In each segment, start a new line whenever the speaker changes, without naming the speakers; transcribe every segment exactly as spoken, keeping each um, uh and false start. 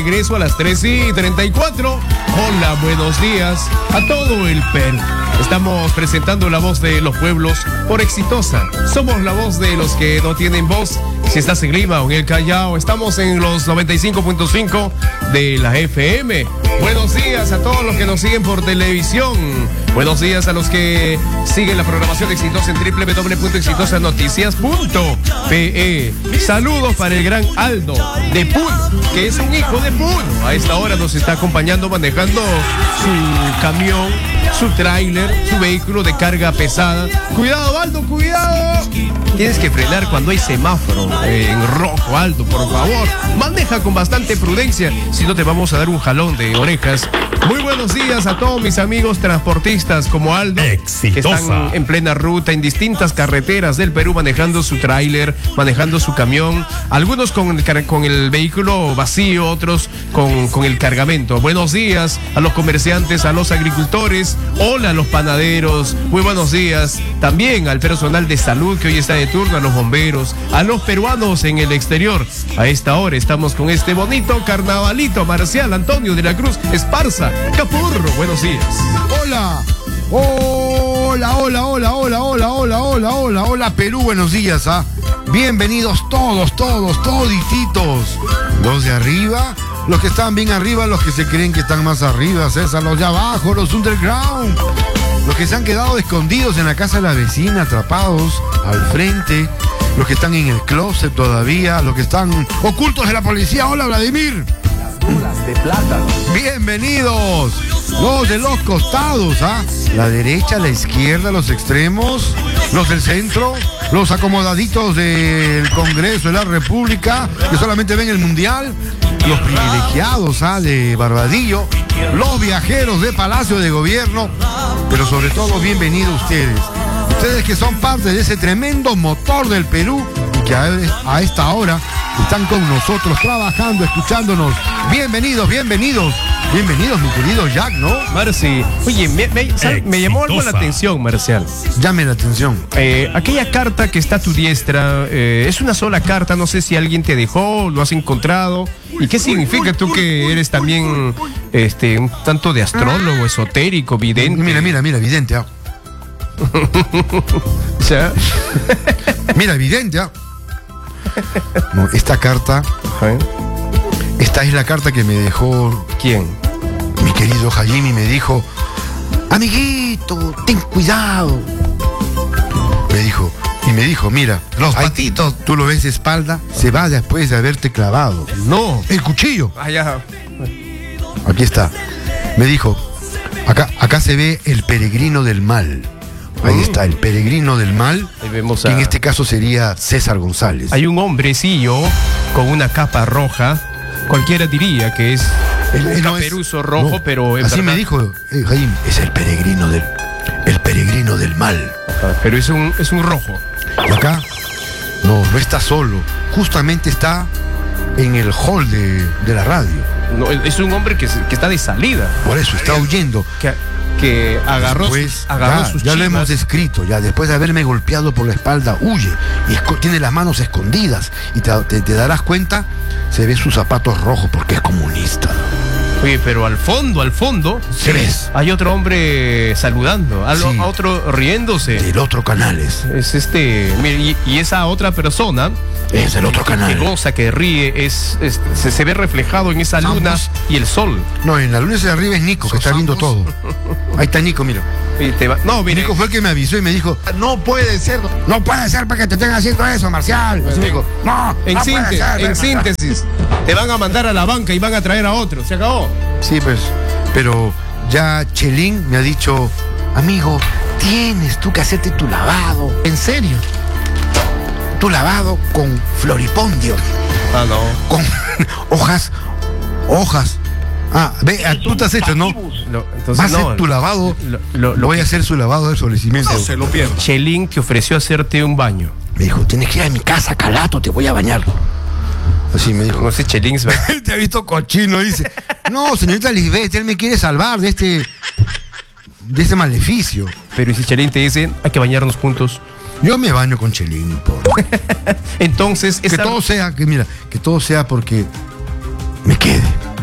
Regreso a las tres y treinta y cuatro. Hola, buenos días a todo el Perú. Estamos presentando la voz de los pueblos por Exitosa. Somos la voz de los que no tienen voz. Si estás en Lima o en el Callao, estamos en los noventa y cinco punto cinco de la F M. Buenos días a todos los que nos siguen por televisión. Buenos días a los que siguen la programación de Exitosa en doble u doble u doble u punto exitosa noticias punto pe. Saludos para el gran Aldo de Puno, que es un hijo de Puno. A esta hora nos está acompañando manejando su camión, su tráiler, su vehículo de carga pesada. Cuidado, Aldo, cuidado. Tienes que frenar cuando hay semáforo eh, en rojo, Aldo, por favor. Maneja con bastante prudencia, si no te vamos a dar un jalón de orejas. Muy buenos días a todos mis amigos transportistas como Aldo, Exitosa, que están en plena ruta en distintas carreteras del Perú manejando su tráiler, manejando su camión, algunos con el, con el vehículo vacío, otros con, con el cargamento. Buenos días a los comerciantes, a los agricultores, hola a los panaderos, muy buenos días también al personal de salud que hoy está de turno, a los bomberos, a los peruanos en el exterior. A esta hora estamos con este bonito carnavalito marcial. Antonio de la Cruz Esparza Capurro, buenos días.
Hola, hola, hola, hola, hola, hola, hola, hola, hola, hola, Perú, buenos días, ¿ah? Bienvenidos todos, todos, todititos. Los de arriba, los que están bien arriba, los que se creen que están más arriba, César, los de abajo, los underground, los que se han quedado escondidos en la casa de la vecina, atrapados al frente, los que están en el closet todavía, los que están ocultos de la policía. Hola, Vladimir.
De plátano.
Bienvenidos, los de los costados, ¿ah? La derecha, la izquierda, los extremos, los del centro, los acomodaditos del Congreso de la República, que solamente ven el Mundial, los privilegiados, ¿ah? De Barbadillo, los viajeros de Palacio de Gobierno, pero sobre todo bienvenidos ustedes. Ustedes que son parte de ese tremendo motor del Perú y que a, a esta hora están con nosotros trabajando, escuchándonos. Bienvenidos, bienvenidos, bienvenidos, mi querido Jack, ¿no?
Marci, oye, me, me, me llamó algo la atención, Marcial.
Llame la atención.
Eh, aquella carta que está a tu diestra, eh, es una sola carta, no sé si alguien te dejó, lo has encontrado. ¿Y qué significa tú que eres también este, un tanto de astrólogo, esotérico, vidente?
Mira, mira, mira, vidente, ¿ah?
¿Ya?
Mira, vidente, ¿ah? No, esta carta, esta es la carta que me dejó.
¿Quién?
Mi querido Jaime me dijo: amiguito, ten cuidado. Me dijo, y me dijo, mira, los patitos, tú lo ves de espalda, se va después de haberte clavado.
No.
El cuchillo.
Ah, ya.
Aquí está. Me dijo, acá, acá se ve el peregrino del mal. Ahí está, el peregrino del mal.
Ahí vemos a...
que en este caso sería César González.
Hay un hombrecillo con una capa roja. Cualquiera diría que es
el,
un
no
caperuzo
es,
rojo,
no,
pero en
así
verdad...
me dijo, eh, Jaime, es el peregrino del el peregrino del mal.
Ajá, pero es un, es un rojo.
Y acá, no, no está solo. Justamente está en el hall de, de la radio.
No, es un hombre que, que está de salida.
Por eso, está huyendo.
Que, que agarró,
Después,
agarró
ya,
sus
ya lo
chivas.
hemos descrito, ya después de haberme golpeado por la espalda, huye y esco- tiene las manos escondidas y te, te, te darás cuenta, se ve sus zapatos rojos porque es comunista.
Oye, pero al fondo, al fondo,
¿Qué ves?
hay otro hombre saludando, a, lo-
Sí.
a otro riéndose.
Del otro canal es.
Es este, mire, y, y esa otra persona
Es del otro
que
canal.
goza, que ríe, es, es- se, se ve reflejado en esa luna
Ambos.
y el sol.
No, en la luna de arriba es Nico, que está viendo todo. Ahí está Nico, mira.
Y te va- no, mire,
Nico fue el que me avisó y me dijo, no puede ser, no puede ser para que te estén haciendo eso, Marcial. Así me dijo, no,
en,
no puede
síntesis,
ser.
en síntesis, te van a mandar a la banca y van a traer a otro. Se acabó.
Sí, pues, pero ya Chelín me ha dicho, amigo, tienes tú que hacerte tu lavado. ¿En serio? Tu lavado con floripondio,
Ah, no.
con hojas, hojas. Ah, ve, ah, tú te has hecho, ¿no?
Lo-
Va a
entonces,
hacer
no.
tu lavado.
Lo, lo- lo
Voy
que
a hacer su lavado de solecimiento.
lo pierdo. Chelín te ofreció hacerte un baño.
Me dijo, tienes que ir a mi casa, Calato, te voy a bañar. Así me dijo.
No sé, Chelín se va-
Él te ha visto cochino, dice. No, señorita Lisbeth, él me quiere salvar de este, de este maleficio.
Pero ¿y si Chelín te dice, hay que bañarnos juntos?
Yo me baño con Chelín, no importa.
Entonces,
Que
esa-
todo sea, que mira, que todo sea porque me quede.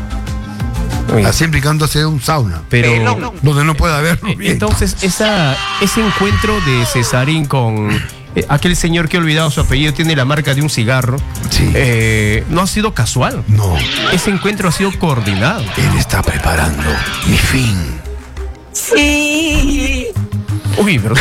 así implicándose un sauna,
pero
donde no puede haber bien.
Entonces, esa, ese encuentro de Cesarín con eh, aquel señor que he olvidado su apellido, tiene la marca de un cigarro,
sí.
eh, no ha sido casual.
No.
Ese encuentro ha sido coordinado.
Él está preparando mi fin.
Sí. Uy, ¿verdad?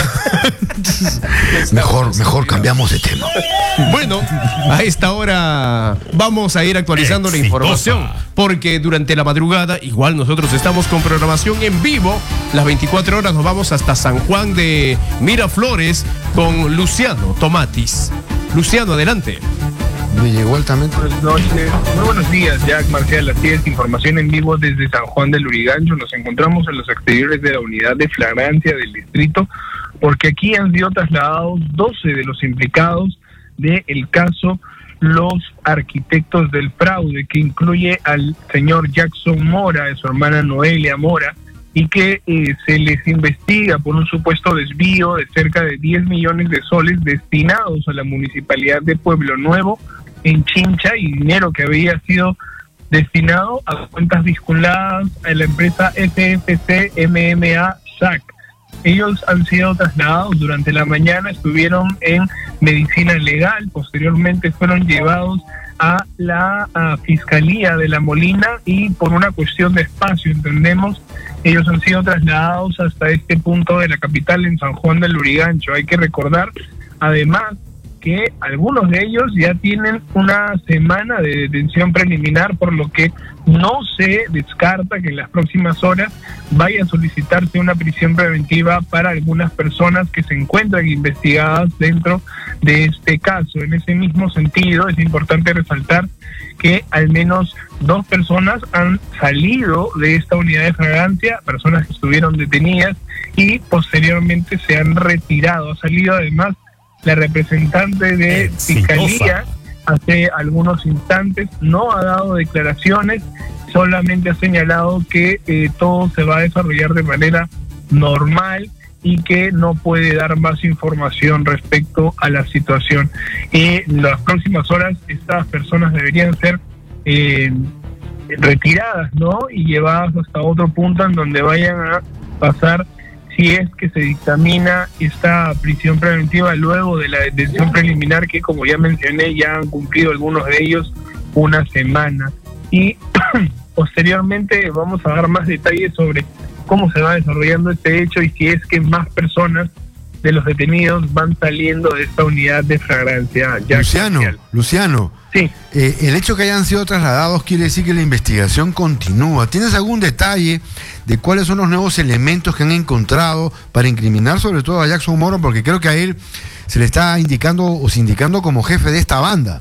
Mejor, mejor cambiamos de tema.
Bueno, a esta hora vamos a ir actualizando Exitosa. la información, porque durante la madrugada, igual nosotros estamos con programación en vivo. Las veinticuatro horas nos vamos hasta San Juan de Miraflores con Luciano Tomatis. Luciano, adelante.
Me llegó altamente.
Buenas noches, muy buenos días, Jack Marcial. Así es, información en vivo desde San Juan del Lurigancho. Nos encontramos en los exteriores de la unidad de flagrancia del distrito, porque aquí han sido trasladados doce de los implicados del caso Los Arquitectos del Fraude, que incluye al señor Jackson Mora, de su hermana Noelia Mora, y que eh, se les investiga por un supuesto desvío de cerca de diez millones de soles destinados a la municipalidad de Pueblo Nuevo en Chincha, y dinero que había sido destinado a cuentas vinculadas a la empresa F F C M M A S A C. Ellos han sido trasladados durante la mañana, estuvieron en medicina legal, posteriormente fueron llevados a la a Fiscalía de La Molina, y por una cuestión de espacio, entendemos, ellos han sido trasladados hasta este punto de la capital, en San Juan del Lurigancho. Hay que recordar, además, que algunos de ellos ya tienen una semana de detención preliminar, por lo que no se descarta que en las próximas horas vaya a solicitarse una prisión preventiva para algunas personas que se encuentran investigadas dentro de este caso. En ese mismo sentido, es importante resaltar que al menos dos personas han salido de esta unidad de flagrancia, personas que estuvieron detenidas y posteriormente se han retirado. Ha salido además la representante de Fiscalía hace algunos instantes, no ha dado declaraciones, solamente ha señalado que eh, todo se va a desarrollar de manera normal y que no puede dar más información respecto a la situación. Y en las próximas horas estas personas deberían ser eh, retiradas, ¿no? Y llevadas hasta otro punto en donde vayan a pasar, si es que se dictamina esta prisión preventiva luego de la detención preliminar, que como ya mencioné, ya han cumplido algunos de ellos una semana. Y posteriormente vamos a dar más detalles sobre cómo se va desarrollando este hecho y si es que más personas de los detenidos van saliendo de esta unidad de flagrancia.
Luciano, Luciano,
sí.
eh, el hecho que hayan sido trasladados quiere decir que la investigación continúa. ¿Tienes algún detalle de cuáles son los nuevos elementos que han encontrado para incriminar sobre todo a Jackson Mora? Porque creo que a él se le está indicando o sindicando como jefe de esta banda.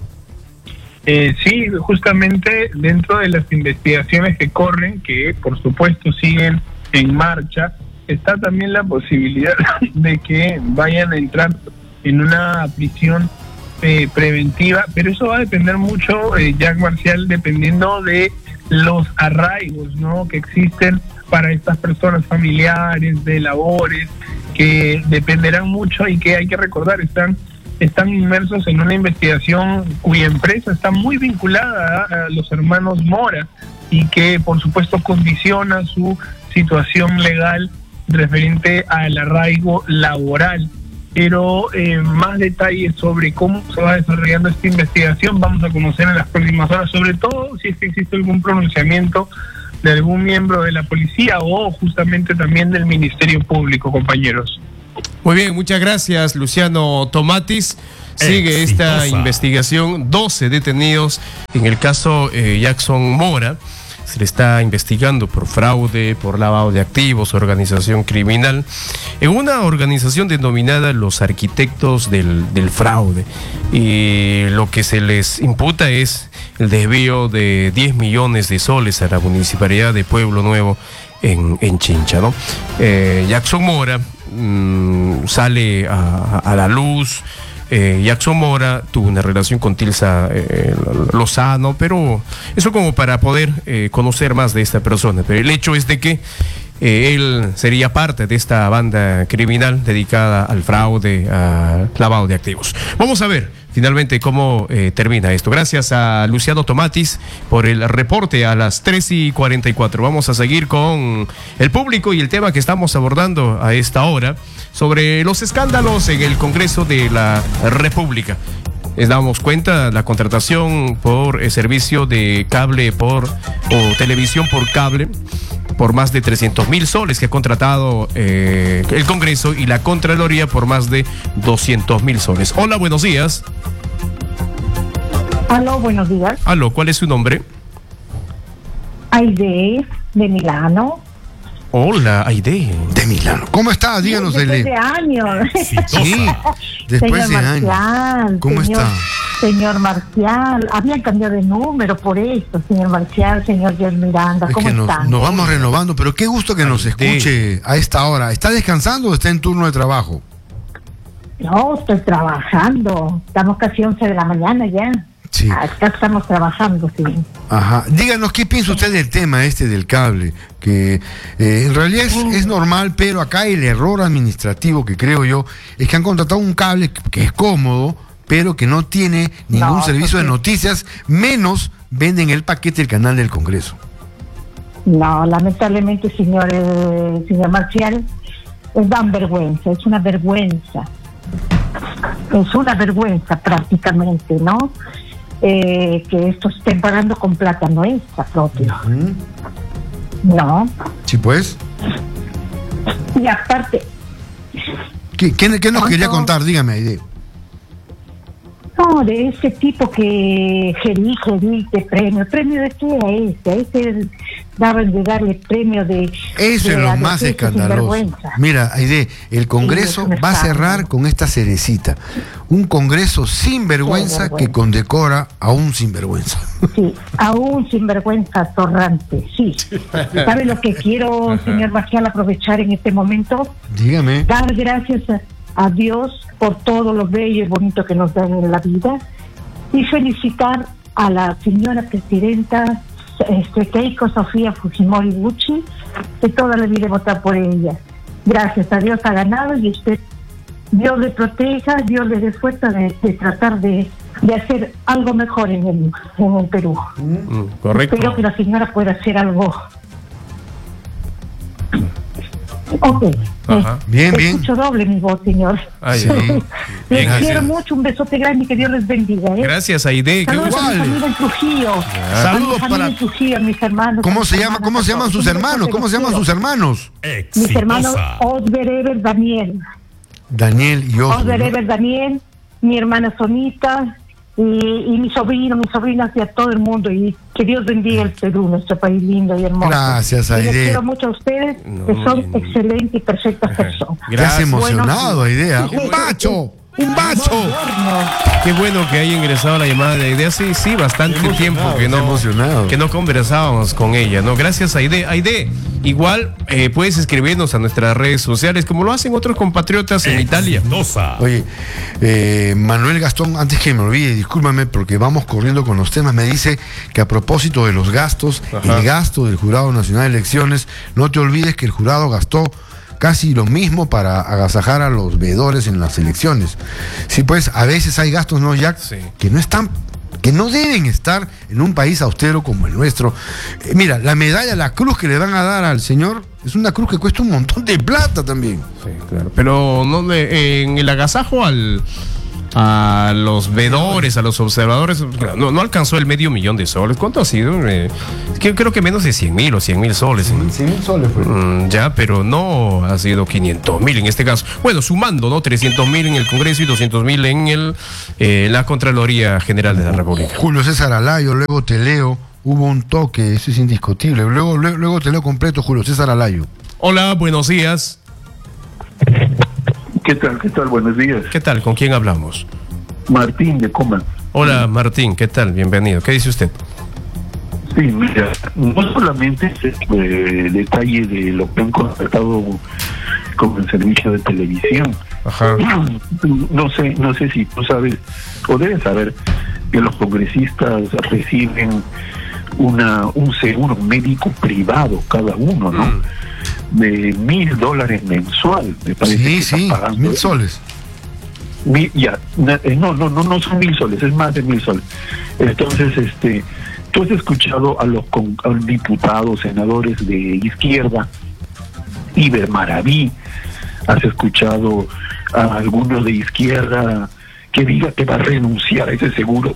Eh, sí, justamente dentro de las investigaciones que corren, que por supuesto siguen en marcha, está también la posibilidad de que vayan a entrar en una prisión eh, preventiva, pero eso va a depender mucho, eh, Jack Marcial, dependiendo de los arraigos, ¿no?, que existen para estas personas, familiares, de labores, que dependerán mucho y que hay que recordar, están están inmersos en una investigación cuya empresa está muy vinculada a, a los hermanos Mora y que por supuesto condiciona su situación legal referente al arraigo laboral. Pero eh, más detalles sobre cómo se va desarrollando esta investigación vamos a conocer en las próximas horas, sobre todo si es que existe algún pronunciamiento de algún miembro de la policía o justamente también del Ministerio Público, compañeros.
Muy bien, muchas gracias, Luciano Tomatis. Sigue Exitosa. Esta investigación, doce detenidos en el caso eh, Jackson Mora. Se le está investigando por fraude, por lavado de activos, organización criminal, en una organización denominada Los Arquitectos del, del Fraude. Y lo que se les imputa es el desvío de diez millones de soles a la municipalidad de Pueblo Nuevo en, en Chincha, ¿no? Eh, Jackson Mora mmm, sale a, a la luz. Eh, Jackson Mora tuvo una relación con Tilsa eh, Lozano, pero eso como para poder eh, conocer más de esta persona. Pero el hecho es de que eh, él sería parte de esta banda criminal dedicada al fraude, al lavado de activos. Vamos a ver finalmente cómo eh, termina esto. Gracias a Luciano Tomatis por el reporte a las tres y cuarenta y cuatro. Vamos a seguir con el público y el tema que estamos abordando a esta hora sobre los escándalos en el Congreso de la República. Les damos cuenta la contratación por el servicio de cable por o televisión por cable por más de trescientos mil soles que ha contratado eh, el Congreso y la Contraloría por más de doscientos mil soles. Hola, buenos días.
Aló, buenos días.
Aló, ¿cuál es su nombre?
Aide, de Milano.
Hola, Aide.
De Milano. ¿Cómo está? Díganos,
Después
Aide.
de años.
Sí, después
señor
de años.
Marcial,
¿Cómo
señor,
está?
Señor Marcial, habían cambiado de número por esto, señor Marcial, señor Jess Miranda,
Es
¿cómo
que nos,
están?
nos vamos renovando, pero qué gusto que nos escuche a esta hora. ¿Está descansando o está en turno de trabajo?
No, estoy trabajando, estamos casi once de la mañana ya.
Sí.
Acá estamos trabajando, sí.
Ajá. Díganos, ¿qué piensa usted del tema este del cable? Que eh, en realidad es, es normal, pero acá el error administrativo que creo yo es que han contratado un cable que es cómodo, pero que no tiene ningún
No,
servicio de
sí.
noticias, menos venden el paquete del canal del Congreso.
No, lamentablemente, señor, eh, señor Marcial, es dan vergüenza, es una vergüenza. Es una vergüenza prácticamente, ¿no? Eh, que esto estén pagando con plata nuestra propia.
¿Mm?
No.
Sí, pues.
Y aparte,
¿Qué, qué, qué nos
¿Cuánto?
quería contar? Dígame, Aide.
no, de ese tipo que gerí, gerí de premio. ¿Premio de qué a este? A este daban de darle premio de...
Eso
de
es lo
la
más
defensa
escandaloso.
sinvergüenza.
Mira, Aide, el Congreso
Sí, es un
va a cerrar
escándalo.
con esta cerecita. Un Congreso sin vergüenza
vergüenza.
que condecora a un sinvergüenza.
Sí, aún sinvergüenza torrante, sí. ¿Sabe lo que quiero, señor Marcial, aprovechar en este momento?
Dígame.
Dar gracias a, a Dios por todo lo bello y bonito que nos dan en la vida y felicitar a la señora presidenta este, Keiko Sofía Fujimori Gucci, que toda la vida he votado por ella. Gracias a Dios ha ganado y usted, Dios le proteja, Dios le dé fuerza de, de tratar de, de hacer algo mejor en el, en el Perú.
Mm, correcto.
Espero que la señora pueda hacer algo. Ok.
Ajá.
Bien, bien.
Escucho doble mi voz, señor.
Ay,
Sí.
ay.
Les
Bien,
quiero
gracias.
mucho, un besote grande y que Dios les bendiga. ¿eh?
Gracias, Aide. Qué
Saludos a mi
igual.
familia en Trujillo. A mi
Saludos
familia
para.
en Trujillo, a mis hermanos.
¿Cómo
a
se
mis
llama?
hermanas,
¿Cómo se
a
llaman
todos.
sus
Un besote,
hermanos? ¿Cómo se llaman
los
sus
quiero.
hermanos?
Mis hermanos
Exitosa.
Osber Ever Daniel.
Daniel y Oscar.
Osber Ever Daniel, mi hermana Sonita y, y mi sobrino, mis sobrinas y a todo el mundo. Y que Dios bendiga el Perú, nuestro país lindo y hermoso.
Gracias,
Y les
Aide.
quiero mucho a ustedes,
No,
que son
bien.
excelentes y perfectas personas.
Te has
Gracias.
emocionado, Aide.
Sí,
¡Un
sí,
macho!
sí.
¡Un macho!
Qué bueno que haya ingresado la llamada de Aide. Hace sí bastante tiempo que no,
emocionado.
que no conversábamos con ella, ¿no? Gracias, Aide. Aide, igual eh, puedes escribirnos a nuestras redes sociales, como lo hacen otros compatriotas en Italia.
Exitosa.
Oye, eh, Manuel Gastón, antes que me olvide, discúlpame porque vamos corriendo con los temas, me dice que a propósito de los gastos,
Ajá.
el gasto del Jurado Nacional de Elecciones, no te olvides que el jurado gastó casi lo mismo para agasajar a los veedores en las elecciones. Sí, pues a veces hay gastos, ¿no, Jack?
Sí.
Que no están, que no deben estar en un país austero como el nuestro. Eh, mira, la medalla, la cruz que le van a dar al señor, es una cruz que cuesta un montón de plata también.
Sí, claro. Pero no le- en el agasajo al a los veedores, a los observadores, no, no alcanzó el medio millón de soles. ¿Cuánto ha sido? Eh, que- creo que menos de cien mil o cien mil soles.
cien mil soles fue.
Mm, ya, pero no ha sido quinientos mil en este caso. Bueno, sumando, ¿no? trescientos mil en el Congreso y doscientos mil en el eh, la Contraloría General de la República.
Julio César Alayo, luego te leo, hubo un toque, eso es indiscutible. Luego, luego, luego te leo completo, Julio César Alayo.
Hola, buenos días.
¿Qué tal? ¿Qué tal? Buenos días.
¿Qué tal? ¿Con quién hablamos?
Martín de Coma.
Hola, Martín, ¿qué tal? Bienvenido. ¿Qué dice usted?
Sí, mira, no solamente es el eh, detalle de lo que han contratado con el servicio de televisión.
Ajá.
No sé, no sé si tú sabes o debes saber que los congresistas reciben una un seguro médico privado cada uno, ¿no?
Mm.
De mil dólares mensual. Me parece
Sí,
que están
sí,
pagando
mil
eso.
soles.
Mi, ya, na- eh, no, no, no, no son mil soles, es más de mil soles. Entonces, este, tú has escuchado a los, con, a los diputados, senadores de izquierda, Iber Maraví, has escuchado a algunos de izquierda que diga que va a renunciar a ese seguro,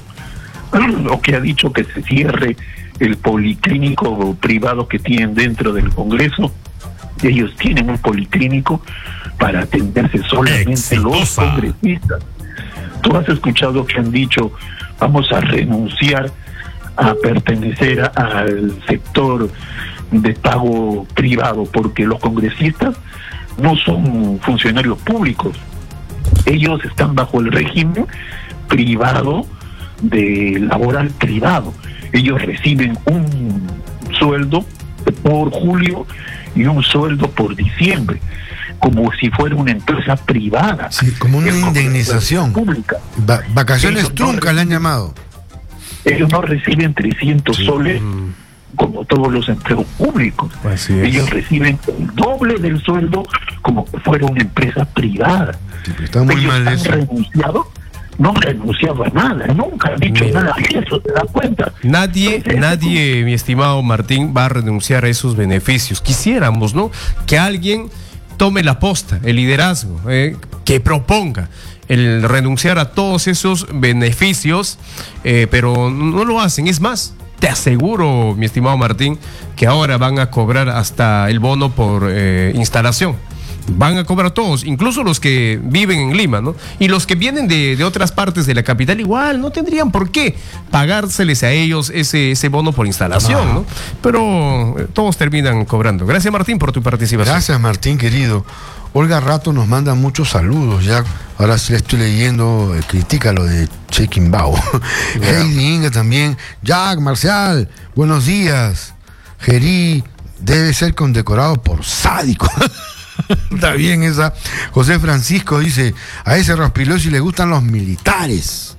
o que ha dicho que se cierre el policlínico privado que tienen dentro del Congreso. Ellos tienen un policlínico para atenderse solamente
Exitosa.
los congresistas. Tú has escuchado que han dicho vamos a renunciar a pertenecer a- al sector de pago privado porque los congresistas no son funcionarios públicos. Ellos están bajo el régimen privado de laboral privado. Ellos reciben un sueldo por julio y un sueldo por diciembre, como si fuera una empresa privada.
Sí, como una
Es
indemnización.
pública.
Va- vacaciones
Ellos no
truncas le han
reciben-
llamado.
Ellos no reciben trescientos soles como todos los empleos públicos.
Así es.
Ellos reciben el doble del sueldo como que fuera una empresa privada.
Sí, pero está muy
Ellos
mal
han
eso.
renunciado, no han renunciado a nada, nunca han dicho
Mira.
nada de eso, ¿te das cuenta?
Nadie,
Entonces,
nadie, mi estimado Martín, va a renunciar a esos beneficios. Quisiéramos, ¿no? Que alguien tome la posta, el liderazgo, eh, que proponga el renunciar a todos esos beneficios, eh, pero no lo hacen. Es más, te aseguro, mi estimado Martín, que ahora van a cobrar hasta el bono por eh, instalación. Van a cobrar todos, incluso los que viven en Lima, ¿no? Y los que vienen de, de otras partes de la capital igual no tendrían por qué pagárseles a ellos ese, ese bono por instalación, ¿no? Pero eh, todos terminan cobrando. Gracias, Martín, por tu participación.
Gracias, Martín, querido. Olga Rato nos manda muchos saludos, ya. Ahora sí le estoy leyendo, eh, critica lo de Che Quimbao. Heidi Inga también. Jack, Marcial, buenos días. Gerí debe ser condecorado por sádico. Está bien esa. José Francisco dice, a ese Rospilosi le gustan los militares.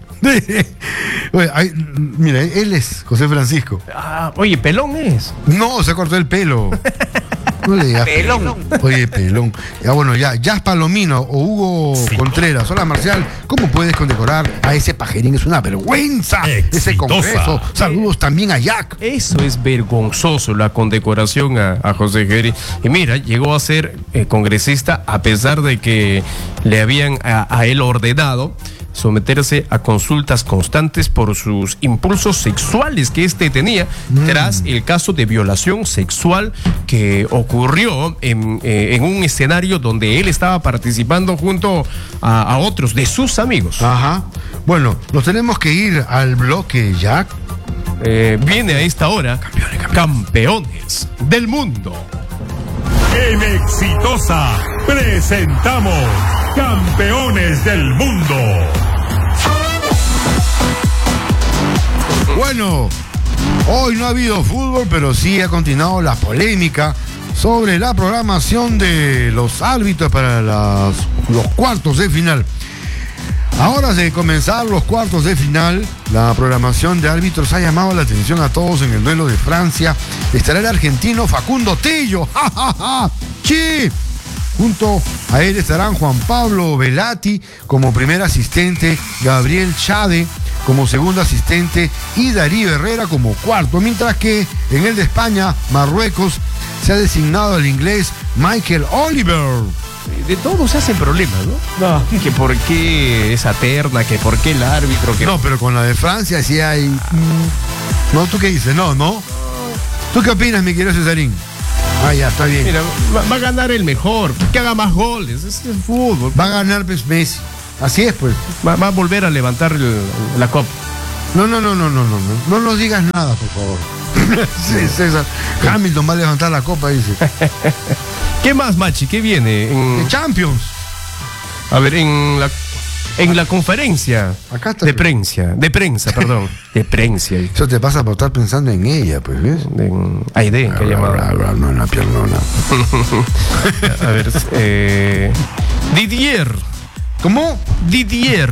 Oye, ay, mira, él es José Francisco.
Ah, oye, pelón es.
No, se cortó el pelo. No le digas pelón. Oye, pelón. Ya bueno, ya, Jazz Palomino o Hugo Contreras. Hola, Marcial. ¿Cómo puedes condecorar a ese pajerín? Es una vergüenza ese
Exitosa.
congreso. Saludos también a Jack.
Eso es vergonzoso, la condecoración a, a José Geri. Y mira, llegó a ser eh, congresista a pesar de que le habían a, a él ordenado someterse a consultas constantes por sus impulsos sexuales que éste tenía tras el caso de violación sexual que ocurrió en, eh, en un escenario donde él estaba participando junto a, a otros de sus amigos.
Ajá. Bueno, nos tenemos que ir al bloque, Jack.
Eh, viene a esta hora campeones del mundo.
En Exitosa presentamos Campeones del Mundo.
Bueno, hoy no ha habido fútbol, pero sí ha continuado la polémica sobre la programación de los árbitros para las, los cuartos de final. Ahora de comenzar los cuartos de final, la programación de árbitros ha llamado la atención a todos en el duelo de Francia. Estará el argentino Facundo Tello. ¡Ja, ja, ja! ¡Sí! Junto a él estarán Juan Pablo Velati como primer asistente, Gabriel Chade como segundo asistente y Darío Herrera como cuarto, mientras que en el de España, Marruecos, se ha designado al inglés Michael Oliver.
De todo se hacen problemas, ¿no? No. Que por qué esa terna, que por qué el árbitro, que
No, pero con la de Francia sí hay... mm, No, ¿tú qué dices? No, ¿no? ¿Tú qué opinas, mi querido Cesarín? Ah, ya, está bien.
Mira, va, va a ganar el mejor, que haga más goles, es el fútbol.
Va a ganar pues, Messi. Así es, pues.
Va, va a volver a levantar el- la copa.
No, no, no, no, no, no, no. No nos digas nada, por favor. Sí, César. Hamilton va a levantar la copa, dice.
¿Qué más, Machi? ¿Qué viene? En-
De Champions.
a ver, en la, en la conferencia
Acá está.
de prensa, de prensa, perdón, de prensa.
Eso te pasa por estar pensando en ella, pues, ¿ves?
En Aide, que llamaba.
No, en la piernona.
A ver, eh, Didier.
¿Cómo?
Didier.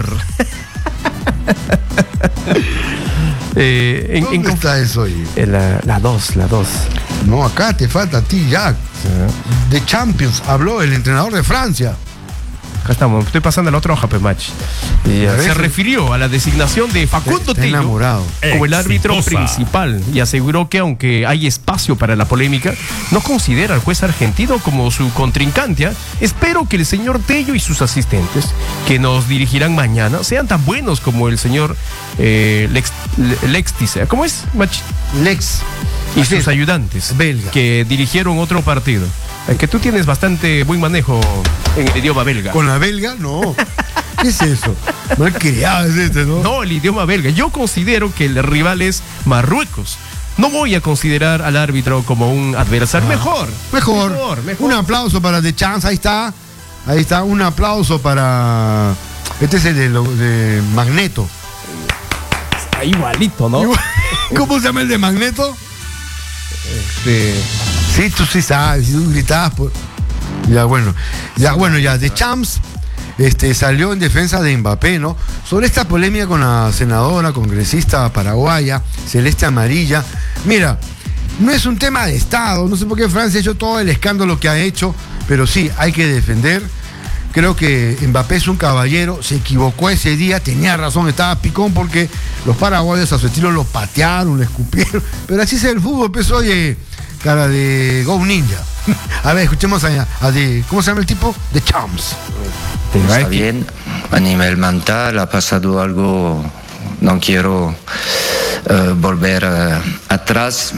eh, en, en
¿Dónde
conf-
está eso ahí?
eh, la, la dos, la dos.
No, acá te falta a ti, Jack. De Champions habló el entrenador de Francia.
Acá estamos, estoy pasando a la otra hoja, Pemachi. Eh, se refirió a la designación de Facundo Tello como el árbitro principal y aseguró que aunque hay espacio para la polémica, no considera al juez argentino como su contrincante. Espero que el señor Tello y sus asistentes que nos dirigirán mañana sean tan buenos como el señor eh, Lex, Lex dice, ¿cómo es, Machi?
Lex.
Y Así sus es. ayudantes
belga,
que dirigieron otro partido. Es que tú tienes bastante buen manejo en el idioma belga.
¿Con la belga? No. ¿Qué es eso? Malcriado es este, ¿no?
No, el idioma belga. Yo considero que el rival es Marruecos. No voy a considerar al árbitro como un adversario. Ah, mejor,
mejor.
Mejor. Mejor.
Un aplauso para The Chance. Ahí está. Ahí está. Un aplauso para... Este es el de, lo, de Magneto.
Está igualito, ¿no?
¿Cómo se llama el de Magneto?
Este...
Sí, tú sí sabes, si tú gritabas por... Ya bueno, ya bueno, ya The Champs este, salió en defensa de Mbappé, ¿no? Sobre esta polémica con la senadora, congresista paraguaya, Celeste Amarilla. Mira, no es un tema de Estado, no sé por qué Francia ha hecho todo el escándalo que ha hecho, pero sí, hay que defender. Creo que Mbappé es un caballero, se equivocó ese día, tenía razón, estaba picón porque los paraguayos a su estilo lo patearon, lo escupieron, pero así es el fútbol, pues oye... Cara de Go Ninja. A ver, escuchemos a, a de, ¿cómo se llama el tipo? The Champs.
Está bien, a nivel mental ha pasado algo, no quiero uh, volver uh, atrás.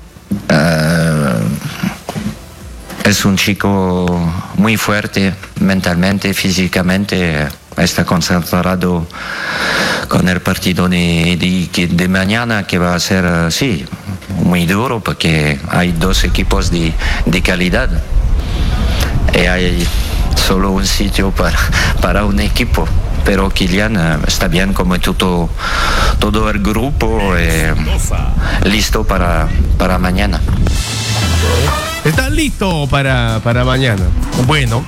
Uh, es un chico muy fuerte mentalmente, físicamente, está concentrado con el partido de, de, de mañana que va a ser, uh, sí, muy duro porque hay dos equipos de, de calidad y hay solo un sitio para, para un equipo, pero Kylian uh, está bien como todo, todo el grupo eh, listo para, para mañana.
Está listo para, para mañana. Bueno,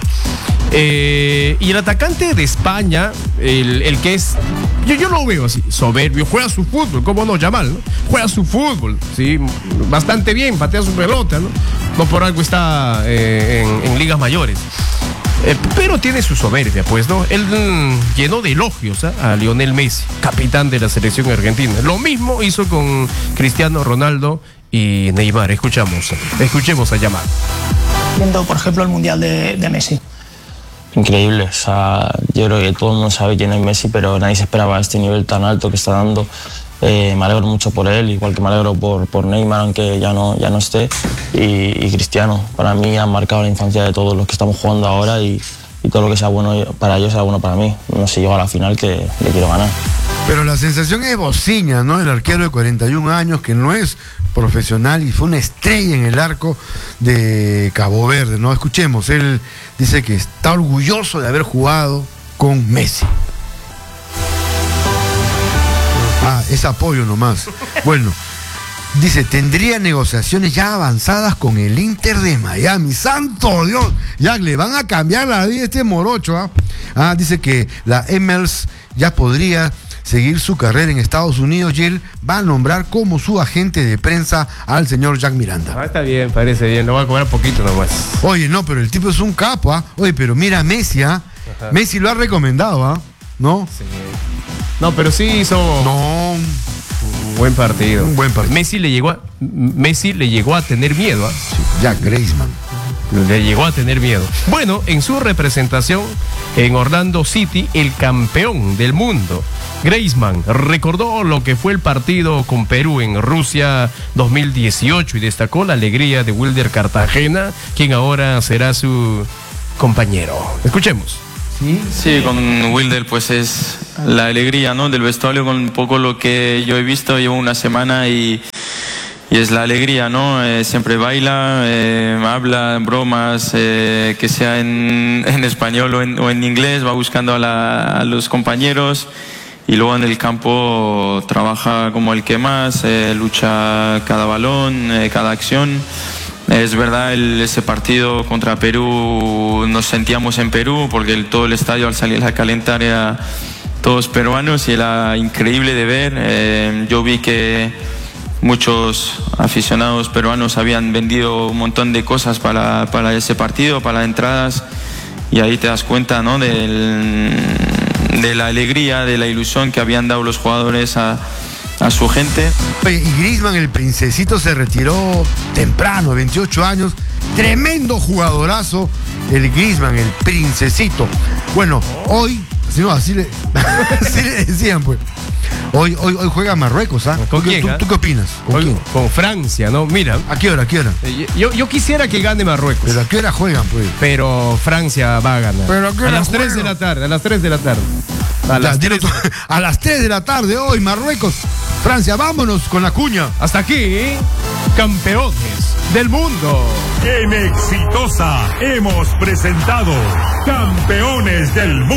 eh, y el atacante de España, el, el que es, yo, yo lo veo así, soberbio, juega su fútbol, ¿cómo no llamarlo? ¿No? Juega su fútbol, sí, bastante bien, patea su pelota, ¿no? No por algo está eh, en, en ligas mayores. Eh, pero tiene su soberbia, pues, ¿no? Él mm, llenó de elogios ¿eh? a Lionel Messi, capitán de la selección argentina. Lo mismo hizo con Cristiano Ronaldo y Neymar. Escuchamos, escuchemos a Yamal.
Viendo, por ejemplo, el Mundial de, de Messi.
Increíble, o sea, yo creo que todo el mundo sabe quién es Messi, pero nadie se esperaba este nivel tan alto que está dando. Eh, me alegro mucho por él, igual que me alegro por, por Neymar, aunque ya no, ya no esté, y, y Cristiano. Para mí han marcado la infancia de todos los que estamos jugando ahora y, y todo lo que sea bueno para ellos será bueno para mí. No sé, llego a la final que le quiero ganar.
Pero la sensación es Bociña, ¿no? El arquero de cuarenta y un años, que no es profesional y fue una estrella en el arco de Cabo Verde, ¿no? Escuchemos, él dice que está orgulloso de haber jugado con Messi. Ah, es apoyo nomás. Bueno, dice, tendría negociaciones ya avanzadas con el Inter de Miami. ¡Santo Dios! Ya le van a cambiar la vida a este morocho, ¿ah? Ah, dice que la M L S ya podría seguir su carrera en Estados Unidos y él va a nombrar como su agente de prensa al señor Jack Miranda.
Ah, está bien, parece bien, lo va a cobrar poquito nomás.
Oye, no, pero el tipo es un capo, ¿ah? Oye, pero mira a Messi, ¿ah? Messi lo ha recomendado, ¿ah? ¿No?
Sí. No, pero sí hizo...
No...
Un buen partido.
Un buen partido.
Messi le llegó a, Messi le llegó a tener miedo, ¿ah?
Sí, Jack Griezmann.
Le llegó a tener miedo. Bueno, en su representación en Orlando City, el campeón del mundo, Griezmann, recordó lo que fue el partido con Perú en Rusia dos mil dieciocho y destacó la alegría de Wilder Cartagena, quien ahora será su compañero. Escuchemos.
Sí, sí, con Wilder pues es la alegría, ¿no? Del vestuario, con un poco lo que yo he visto, llevo una semana y, y es la alegría, ¿no? Eh, siempre baila, eh, habla, bromas, eh, que sea en, en español o en, o en inglés, va buscando a, la, a los compañeros y luego en el campo trabaja como el que más, eh, lucha cada balón, eh, cada acción. Es verdad, el, ese partido contra Perú nos sentíamos en Perú porque el, todo el estadio al salir a calentar era todos peruanos y era increíble de ver. Eh, yo vi que muchos aficionados peruanos habían vendido un montón de cosas para, para ese partido, para entradas, y ahí te das cuenta, ¿no? Del, de la alegría, de la ilusión que habían dado los jugadores a, a su gente.
Oye, y Griezmann, el princesito, se retiró temprano, veintiocho años. Tremendo jugadorazo, el Griezmann, el princesito. Bueno, hoy, si no, así le, así le decían, pues. Hoy, hoy, hoy juega Marruecos, ¿ah?
¿Con
¿Tú,
quién,
tú,
ah?
¿Tú qué opinas? ¿Con
Hoy,
quién?
con Francia, ¿no? Mira.
¿A qué hora? ¿A qué hora?
eh, Yo, yo quisiera que gane Marruecos.
¿Pero a qué hora juegan, pues?
Pero Francia va a ganar.
¿Pero a qué
a
hora
las tres de
juegan?
la tarde, a las tres de la tarde. A
Ya,
las
dilo
tres.
tú. A las tres de la tarde hoy, Marruecos. Francia, vámonos con la cuña.
Hasta aquí, campeones del mundo.
En Exitosa hemos presentado Campeones del Mundo.